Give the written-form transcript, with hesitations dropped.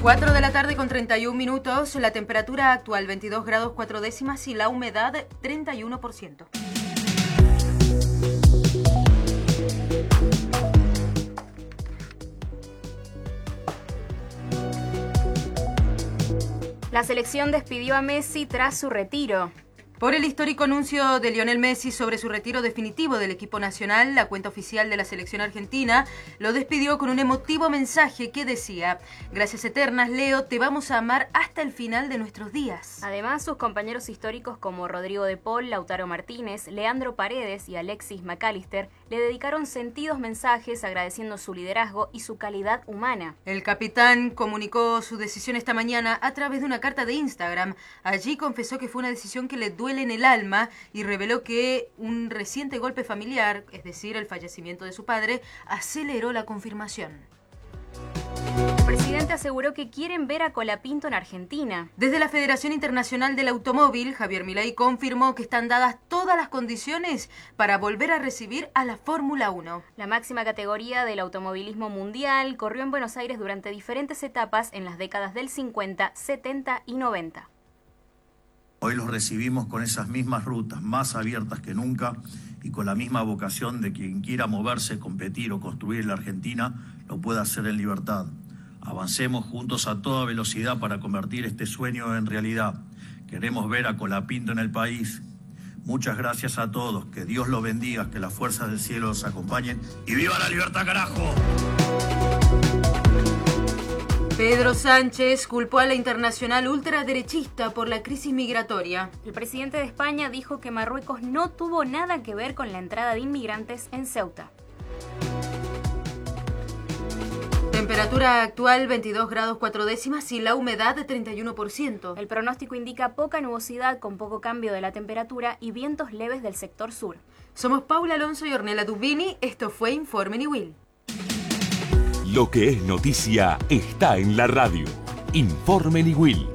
4 de la tarde con 31 minutos, la temperatura actual 22 grados 4 décimas y la humedad 31%. La selección despidió a Messi tras su retiro. Por el histórico anuncio de Lionel Messi sobre su retiro definitivo del equipo nacional, la cuenta oficial de la selección argentina lo despidió con un emotivo mensaje que decía: "Gracias eternas, Leo, te vamos a amar hasta el final de nuestros días". Además, sus compañeros históricos como Rodrigo de Paul, Lautaro Martínez, Leandro Paredes y Alexis McAllister le dedicaron sentidos mensajes agradeciendo su liderazgo y su calidad humana. El capitán comunicó su decisión esta mañana a través de una carta de Instagram. Allí confesó que fue una decisión que le duele en el alma y reveló que un reciente golpe familiar, es decir, el fallecimiento de su padre, aceleró la confirmación. El presidente aseguró que quieren ver a Colapinto en Argentina. Desde la Federación Internacional del Automóvil, Javier Milei confirmó que están dadas todas las condiciones para volver a recibir a la Fórmula 1. La máxima categoría del automovilismo mundial corrió en Buenos Aires durante diferentes etapas en las décadas del 50, 70 y 90. Hoy los recibimos con esas mismas rutas, más abiertas que nunca y con la misma vocación de quien quiera moverse, competir o construir en la Argentina, lo pueda hacer en libertad. Avancemos juntos a toda velocidad para convertir este sueño en realidad. Queremos ver a Colapinto en el país. Muchas gracias a todos, que Dios los bendiga, que las fuerzas del cielo los acompañen y ¡viva la libertad, carajo! Pedro Sánchez culpó a la internacional ultraderechista por la crisis migratoria. El presidente de España dijo que Marruecos no tuvo nada que ver con la entrada de inmigrantes en Ceuta. Temperatura actual 22 grados 4 décimas y la humedad de 31%. El pronóstico indica poca nubosidad con poco cambio de la temperatura y vientos leves del sector sur. Somos Paula Alonso y Ornella Dubini. Esto fue Informe Niwil. Lo que es noticia está en la radio. Informe Niwil.